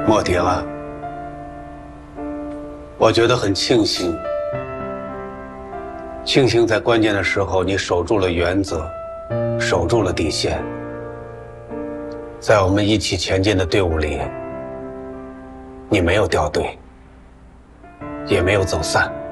莫提了，我觉得很庆幸，在关键的时候你守住了原则，守住了底线，在我们一起前进的队伍里，你没有掉队，也没有走散。